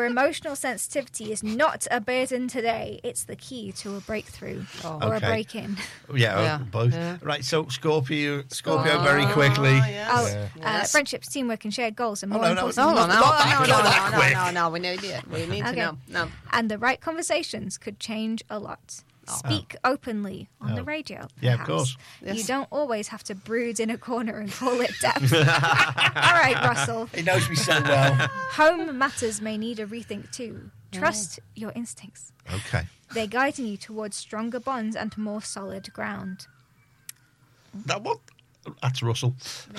Your emotional sensitivity is not a burden today. It's the key to a breakthrough or a break-in. Yeah, both. Yeah. Right, so Scorpio very quickly. Friendships, teamwork, and shared goals are more important. No, we need to know. No. And the right conversations could change a lot. Speak openly on the radio. Perhaps. Yeah, of course. Yes. You don't always have to brood in a corner and call it depth. All right, Russell. He knows me so well. Home matters may need a rethink too. Trust your instincts. Okay. They're guiding you towards stronger bonds and more solid ground. That's Russell.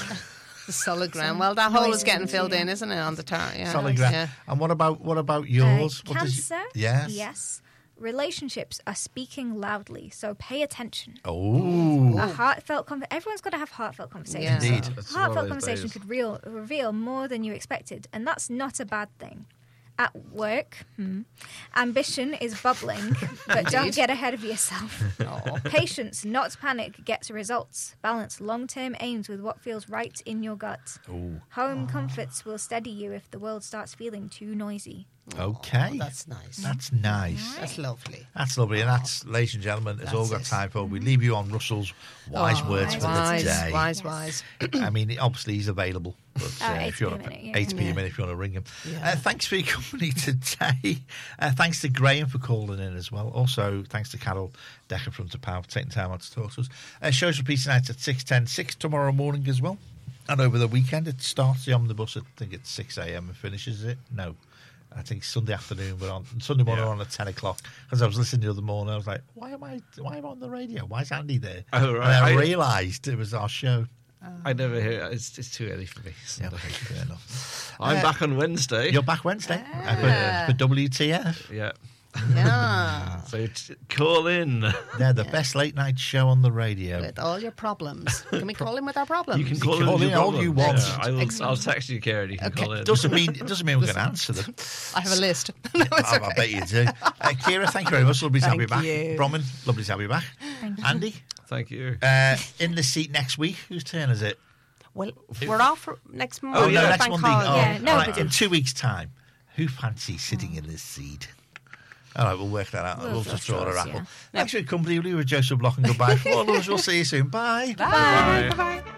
Solid ground. Well, that hole is getting filled in, isn't it, on the chart? Yeah. Solid ground. Yeah. And what about yours? Cancer? Yes. Relationships are speaking loudly, so pay attention. Oh. A heartfelt everyone's got to have heartfelt conversations. Indeed. A heartfelt conversation could reveal more than you expected, and that's not a bad thing. At work, ambition is bubbling, but don't get ahead of yourself. Patience, not panic, gets results. Balance long-term aims with what feels right in your gut. Home comforts will steady you if the world starts feeling too noisy. Okay. That's nice. That's nice. Right. That's lovely. That's lovely. And that's, ladies and gentlemen, it's all got time for. We leave you on Russell's wise words for the day. Wise. I mean, obviously he's available. But if you want to, 8p a minute if you want to ring him. Yeah. Thanks for your company today. Thanks to Graham for calling in as well. Also, thanks to Carol Decker from The Power for taking time out to talk to us. Show's repeating nights at 6:10, 6 tomorrow morning as well. And over the weekend, it starts the omnibus, I think it's 6 a.m. and finishes it. No. I think Sunday afternoon, but on Sunday morning on at 10 o'clock. Because I was listening the other morning, I was like, why am I on the radio? Why is Andy there? Oh, right. And I realised it was our show. I never hear it. It's too early for me. Yeah, fair enough. I'm back on Wednesday. You're back Wednesday for WTF. Yeah. Yeah. So call in. They're the best late night show on the radio. With all your problems. Can we call in with our problems? You can call in all you want. Yeah, I'll text you, Karen. You can call in. It doesn't mean we're going to answer them. I have a list. I bet you do. Kira, thank you very much. Lovely to have you back. Bronwyn, lovely to have you back. Thank you. Andy? Thank you. In the seat next week, whose turn is it? Well, we're off next Monday. Oh, no, next Monday. Right, in 2 weeks' time. Who fancies sitting in this seat? All right, we'll work that out. We'll just draw a raffle. Thanks for your company. We were Joseph Block and goodbye. For all of us, we'll see you soon. Bye. Bye. Bye.